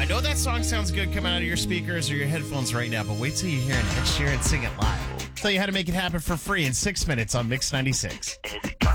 know that song sounds good coming out of your speakers or your headphones right now, but wait till you hear Ed Sheeran sing it live. Tell you how to make it happen for free in 6 minutes on Mix 96.